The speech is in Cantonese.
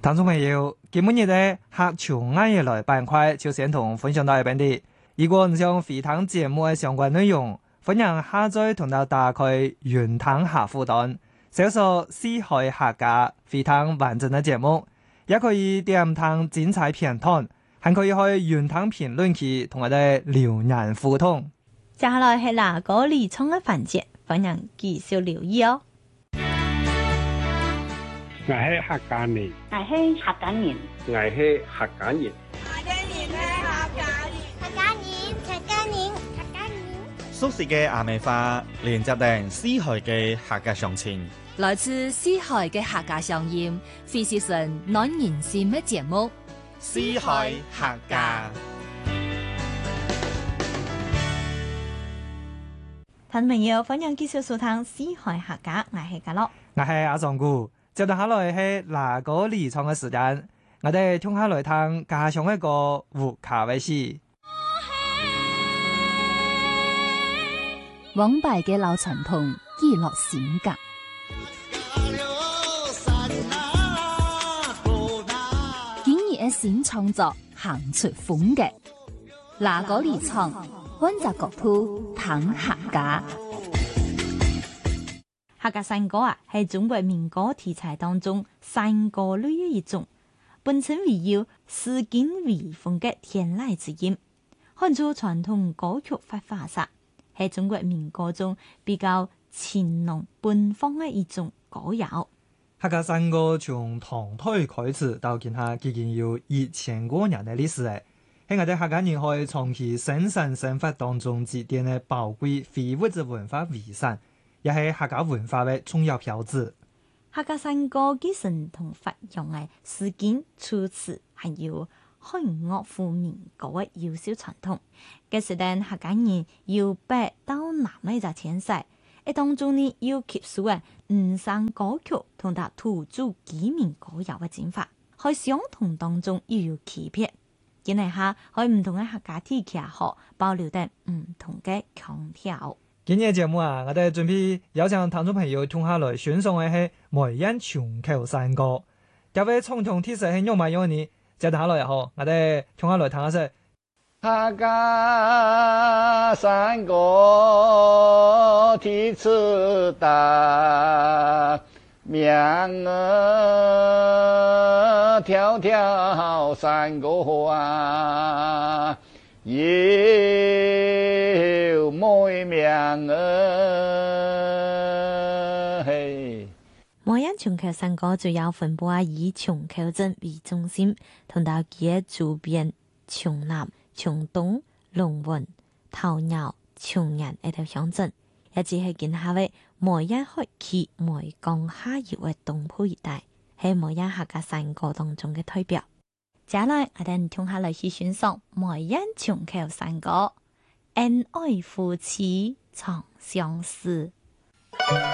聽眾朋友，今日嘅客場愛樂板塊就先同分享到呢邊啲。如果你想回聽節目嘅相關內容，歡迎下載同到打開雲聽客戶端，搜索四海客家回聽完整嘅節目，也可以點聽精彩片段，還可以去雲聽評論區同我哋留言互動。 接下來係哪個理倉嘅環節，歡迎繼續留意哦。 我係客家人， 我係客家人， 我係客家人， 熟悉嘅阿美花，連接定四海嘅客家鄉情， 來自四海嘅客家鄉音，非是純暖人心嘅節目。 四海客家， 聽朋友歡迎繼續收聽四海客家，我係家樂， 我係阿壯姑。接落下來係哪個理倉嘅時間，我哋聽下來聽家鄉一個胡卡威士。 往敗嘅老傳統記錄性格，今日嘅新創作行出風格，哪個理倉換個角度談客家。 客家山歌啊，係中國民歌題材當中山歌類嘅一種，本身圍繞詩境微風嘅天籟之音，看做傳統歌曲發化煞，係中國民歌中比較情濃奔放嘅一種歌謠。 客家山歌從唐代開始到今下，已經有1000多年嘅歷史誒，喺我哋客家人可以長期生產生活當中積澱嘅寶貴非物質文化遺產。也係客家文化嘅重要標誌。 客家山歌繼承同發揚嘅詩境措辭，還有漢樂府民歌嘅優秀傳統。嘅時代客家人由北到南呢就遷徙，喺當中呢要吸收嘅五山歌曲同埋土著居民歌謠嘅精華，喺相同當中又有區別。今日下喺唔同嘅客家地區學保留得唔同嘅腔調。 今日節目啊，我哋準備邀請聽眾朋友聽下來欣賞嘅係梅縣長口山歌。各位重重提示係用埋用呢，接下來又好，我哋聽下來聽下先。 客家山歌提出大名兒條條山歌啊，有梅名兒。 梅縣長口山歌主要分布以長口鎮為中心，同到其嘅周邊長南、長東、龍雲、頭鳥、長人呢條鄉鎮，也只係見下嘅梅縣海區梅江下游嘅東部一帶，係梅縣客家山歌當中嘅代表。接下來我哋聽下來去欣賞梅縣長口山歌，恩愛夫妻長相思。